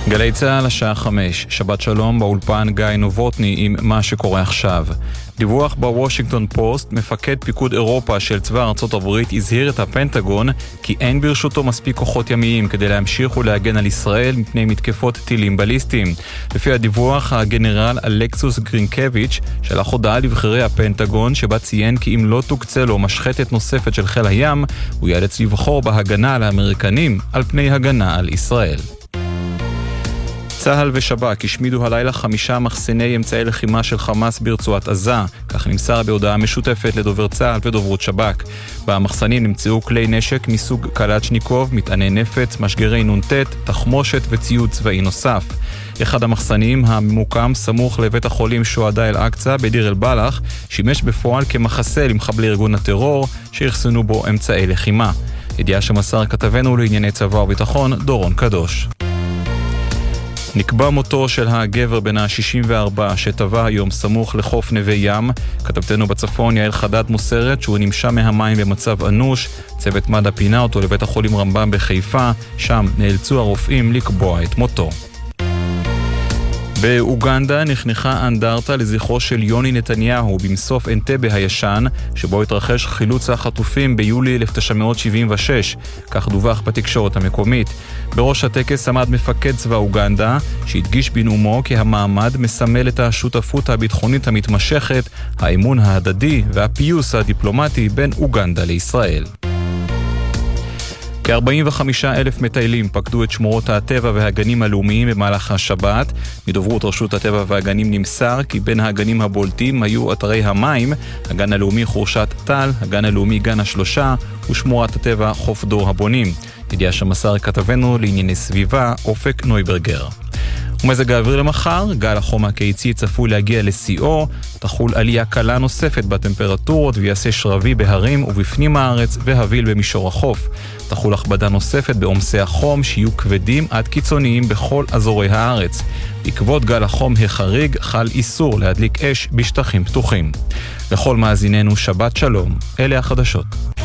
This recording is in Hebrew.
גלי צהל השעה 5, שבת שלום באולפן גיא נובוטני עם מה שקורה עכשיו. דיווח בוושינגטון פוסט, מפקד פיקוד אירופה של צבא ארצות הברית הזהיר את הפנטגון כי אין ברשותו מספיק כוחות ימיים כדי להמשיך ולהגן על ישראל מפני מתקפות טילים בליסטיים. לפי הדיווח, הגנרל אלכסוס גרינקביץ' שלח הודעה לבחירי הפנטגון שבה ציין כי אם לא תוקצה לו משחטת נוספת של חיל הים, הוא ייאלץ לבחור בהגנה על האמריקנים על פני הגנה על ישראל. צהל ושב"כ השמידו הלילה 5 מחסני אמצעי לחימה של חמאס ברצועת עזה, כך נמסר בהודעה משותפת לדובר צהל ודוברות שב"כ. במחסנים נמצאו כלי נשק מסוג קלצ'ניקוב, מטעני נפץ, משגרי נ"ט, תחמושת וציוד צבאי נוסף. אחד המחסנים הממוקם סמוך לבית החולים שוהדא אל-אקצא בדיר אל-בלח שימש בפועל כמחסה למחבלי ארגון הטרור שיחסנו בו אמצעי לחימה. ידיעה שמסר כתבנו לענייני צבא וביטחון דורון קדוש. נקבע מותו של הגבר בן ה-64 שטבע היום סמוך לחוף נווה ים. כתבתנו בצפון יעל חדד מוסרת שהוא נמשה מהמים במצב אנוש. צוות מד"א פינה אותו לבית החולים רמב"ם בחיפה, שם נאלצו הרופאים לקבוע את מותו. באוגנדה נחנכה אנדרטה לזכרו של יוני נתניהו במסוף אנטבה הישן, שבו התרחש חילוץ החטופים ביולי 1976, כך דווח בתקשורת המקומית. בראש הטקס עמד מפקד צבא אוגנדה, שהדגיש בנאומו כי המעמד מסמל את השותפות הביטחונית המתמשכת, האמון ההדדי והפיוס הדיפלומטי בין אוגנדה לישראל. כ-45,000 מטיילים פקדו את שמורות הטבע והגנים הלאומיים במהלך השבת. מדוברות רשות הטבע והגנים נמסר כי בין הגנים הבולטים היו אתרי המים, הגן הלאומי חורשת טל, הגן הלאומי גן השלושה ושמורת הטבע חוף דור הבונים. ידיעה שמסר כתבנו לענייני סביבה אופק נויברגר. ומזג האוויר למחר, גל החום הקיצי צפוי להגיע לשיאו, תחול עלייה קלה נוספת בטמפרטורות ויעשה שרבי בהרים ובפנים הארץ והביל במישור החוף. תחול הכבדה נוספת בעומסי החום שיהיו כבדים עד קיצוניים בכל אזורי הארץ. בעקבות גל החום החריג חל איסור להדליק אש בשטחים פתוחים. לכל מאזיננו שבת שלום, אלה החדשות.